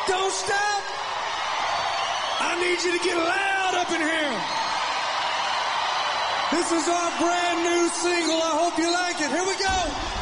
Don't stop. I need you to get loud up in here. This is our brand new single. I hope you like it. Here we go.